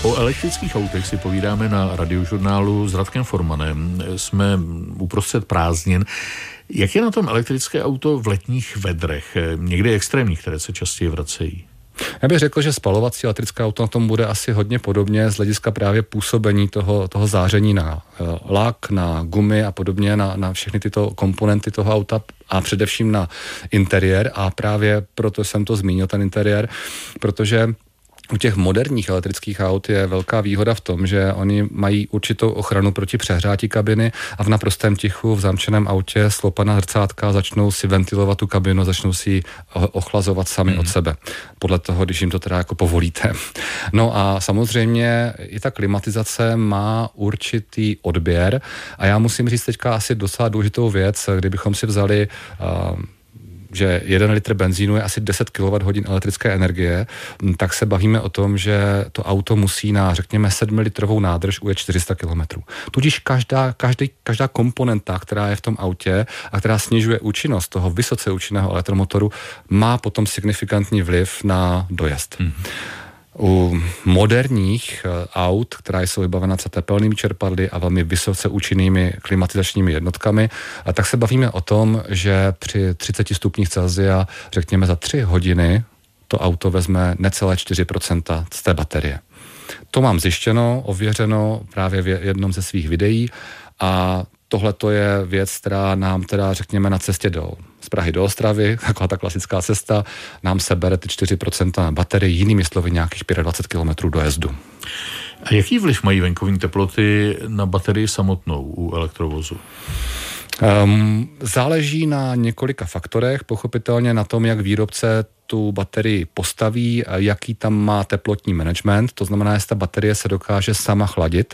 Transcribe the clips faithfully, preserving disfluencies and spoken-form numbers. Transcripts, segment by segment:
O elektrických autech si povídáme na Radiožurnálu s Radkem Formanem. Jsme uprostřed prázdnin. Jak je na tom elektrické auto v letních vedrech? Někdy extrémních, které se častěji vracejí. Já bych řekl, že spalovací elektrické auto na tom bude asi hodně podobně z hlediska právě působení toho, toho záření na lak, na gumy a podobně, na, na všechny tyto komponenty toho auta a především na interiér. A právě proto jsem to zmínil, ten interiér, protože u těch moderních elektrických aut je velká výhoda v tom, že oni mají určitou ochranu proti přehřátí kabiny a v naprostém tichu v zamčeném autě slopaná zrcátka začnou si ventilovat tu kabinu, začnou si ji ochlazovat sami mm. od sebe. Podle toho, když jim to teda jako povolíte. No a samozřejmě i ta klimatizace má určitý odběr a já musím říct teďka asi docela důležitou věc, kdybychom si vzali uh, že jeden litr benzínu je asi deset kilowatthodin elektrické energie, tak se bavíme o tom, že to auto musí na, řekněme, sedmilitrovou nádrž ujet čtyři sta kilometrů. Tudíž každá, každý, každá komponenta, která je v tom autě a která snižuje účinnost toho vysoce účinného elektromotoru, má potom signifikantní vliv na dojezd. Hmm. U moderních aut, která jsou vybavena třeba tepelnými čerpadly a velmi vysoce účinnými klimatizačními jednotkami, tak se bavíme o tom, že při třiceti stupních Celsia, řekněme za tři hodiny, to auto vezme necelé čtyři procenta z té baterie. To mám zjištěno, ověřeno právě v jednom ze svých videí a tohle to je věc, která nám teda, řekněme, na cestě do z Prahy do Ostravy, taková ta klasická cesta, nám sebere ty čtyři procenta na baterii, jinými slovy nějakých dvacet pět kilometrů dojezdu. A jaký vliv mají venkovní teploty na baterii samotnou u elektrovozu? Um, záleží na několika faktorech, pochopitelně na tom, jak výrobce tu baterii postaví, jaký tam má teplotní management, to znamená, jestli ta baterie se dokáže sama chladit.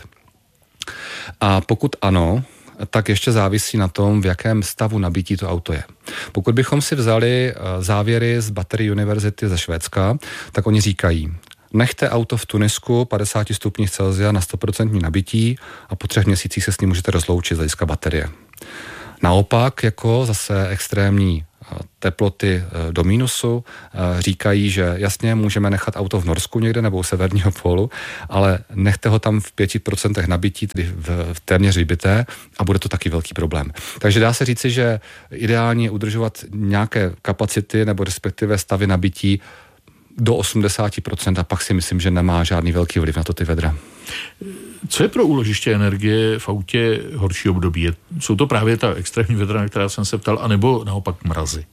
A pokud ano, tak ještě závisí na tom, v jakém stavu nabití to auto je. Pokud bychom si vzali závěry z Battery University ze Švédska, tak oni říkají, nechte auto v Tunisku padesát stupních Celsia na sto procent nabití a po třech měsících se s ním můžete rozloučit z hlediska baterie. Naopak, jako zase extrémní teploty do mínusu, říkají, že jasně můžeme nechat auto v Norsku někde nebo u severního pólu, ale nechte ho tam v pěti procentech nabití, tedy v téměř vybité a bude to taky velký problém. Takže dá se říci, že ideálně je udržovat nějaké kapacity nebo respektive stavy nabití do osmdesát procent a pak si myslím, že nemá žádný velký vliv na to ty vedra. Co je pro úložiště energie v autě horší období? Jsou to právě ta extrémní vedra, na která jsem se ptal, anebo naopak mrazy?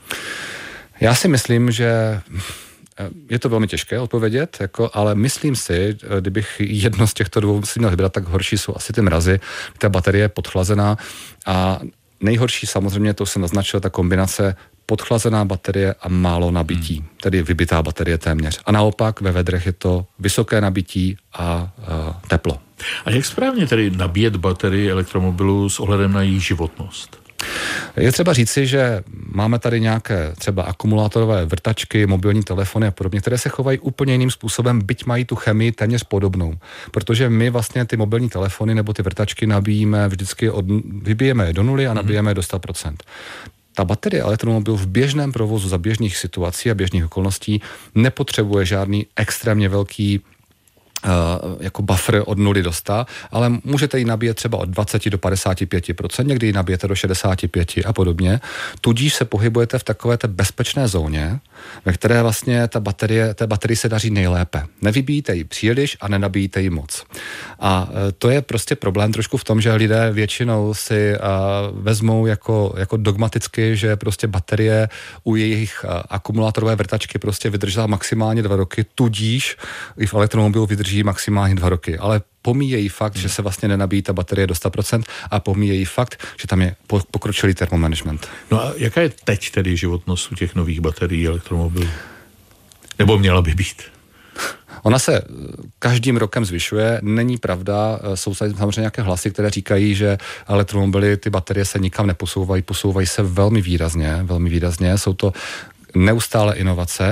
Já si myslím, že je to velmi těžké odpovědět, jako, ale myslím si, kdybych jedno z těchto dvou si měl vybrat, tak horší jsou asi ty mrazy, ta baterie je podchlazená a nejhorší samozřejmě, to jsem naznačil, ta kombinace podchlazená baterie a málo nabití, hmm. tedy vybitá baterie téměř. A naopak ve vedrech je to vysoké nabití a, a teplo. A jak správně tedy nabíjet baterii elektromobilu s ohledem na její životnost? Je třeba říci, že máme tady nějaké třeba akumulátorové vrtačky, mobilní telefony a podobně, které se chovají úplně jiným způsobem, byť mají tu chemii téměř podobnou. Protože my vlastně ty mobilní telefony nebo ty vrtačky nabíjíme vždycky, od, vybijeme je do nuly a nabíjeme je do sto procent. Ta baterie elektromobil v běžném provozu za běžných situací a běžných okolností nepotřebuje žádný extrémně velký Uh, jako buffer od nuly do sta, ale můžete ji nabíjet třeba od dvacet do padesáti pěti procent, někdy ji nabijete do šedesáti pěti a podobně. Tudíž se pohybujete v takové té bezpečné zóně, ve které vlastně ta baterie, té baterii se daří nejlépe. Nevybíjíte ji příliš a nenabíjíte ji moc. A uh, to je prostě problém trošku v tom, že lidé většinou si uh, vezmou jako, jako dogmaticky, že prostě baterie u jejich uh, akumulátorové vrtačky prostě vydržela maximálně dva roky, tudíž i v elektromobilu vydrží maximálně dva roky, ale pomíjejí fakt, hmm. že se vlastně nenabíjí ta baterie do sto procent a pomíjejí fakt, že tam je pokročilý termomanagement. No a jaká je teď tedy životnost u těch nových baterií elektromobilů? Nebo měla by být? Ona se každým rokem zvyšuje, není pravda, jsou samozřejmě nějaké hlasy, které říkají, že elektromobily, ty baterie se nikam neposouvají, posouvají se velmi výrazně, velmi výrazně, jsou to neustále inovace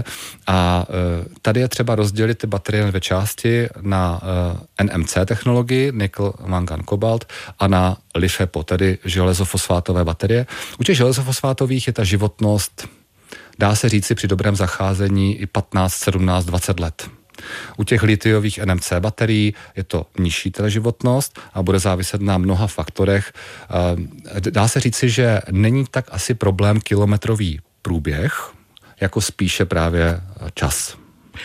a e, tady je třeba rozdělit ty baterie na dvě části, na e, N M C technologii, nikl, mangan, kobalt a na LiFePO, tedy železofosfátové baterie. U těch železofosfátových je ta životnost, dá se říci při dobrém zacházení i patnáct, sedmnáct, dvacet let. U těch litiových N M C baterií je to nižší teleživotnost a bude záviset na mnoha faktorech. Dá se říci, že není tak asi problém kilometrový průběh, jako spíše právě čas.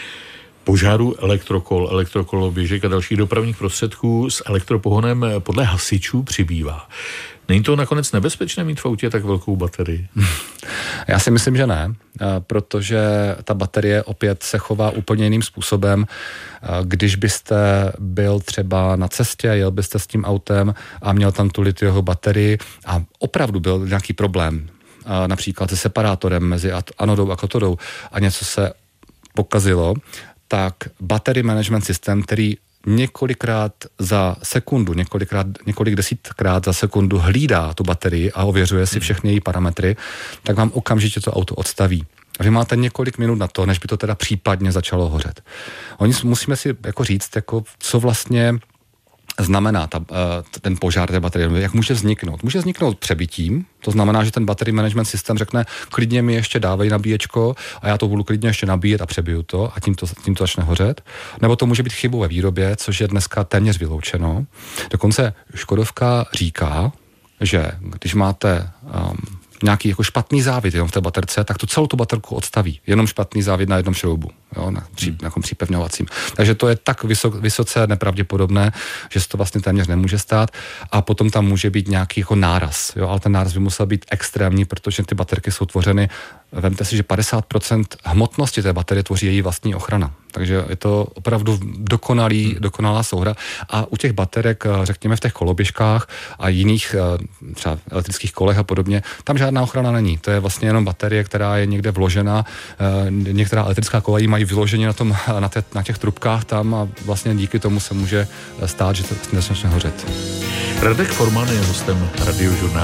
Požáru elektrokol, elektrokoloběžek a dalších dopravních prostředků s elektropohonem podle hasičů přibývá. Není to nakonec nebezpečné mít v autě tak velkou baterii? Já si myslím, že ne, protože ta baterie opět se chová úplně jiným způsobem. Když byste byl třeba na cestě, jel byste s tím autem a měl tam tu litiovou baterii a opravdu byl nějaký problém, například se separátorem mezi anodou a katodou a něco se pokazilo, tak battery management systém, který několikrát za sekundu, několikrát, několik desítkrát za sekundu hlídá tu baterii a ověřuje si všechny její parametry, tak vám okamžitě to auto odstaví. Vy máte několik minut na to, než by to teda případně začalo hořet. Oni musíme si jako říct, jako, co vlastně znamená ta, ten požár té baterie, jak může vzniknout. Může vzniknout přebitím, to znamená, že ten battery management systém řekne, klidně mi ještě dávej nabíječko a já to budu klidně ještě nabíjet a přebiju to a tím to, tím to začne hořet. Nebo to může být chybou ve výrobě, což je dneska téměř vyloučeno. Dokonce Škodovka říká, že když máte um, nějaký jako špatný závit jenom v té baterce, tak tu celou tu baterku odstaví. Jenom špatný závit na jednom šroubu, jo, na pří, hmm. přípevňovacím. Takže to je tak vysok, vysoce nepravděpodobné, že se to vlastně téměř nemůže stát a potom tam může být nějaký jako náraz, jo, ale ten náraz by musel být extrémní, protože ty baterky jsou tvořeny, vemte si, že padesát procent hmotnosti té baterie tvoří její vlastní ochrana. Takže je to opravdu dokonalý, hmm. dokonalá souhra. A u těch baterek, řekněme v těch koloběžkách a jiných třeba elektrických kolech a podobně, tam žádná ochrana není. To je vlastně jenom baterie, která je někde vložena. Některá elektrická kola mají vyloženě na, tom, na, te, na těch trubkách tam a vlastně díky tomu se může stát, že to vlastně začne hořet. Radek Forman je hostem Radiožurnálu.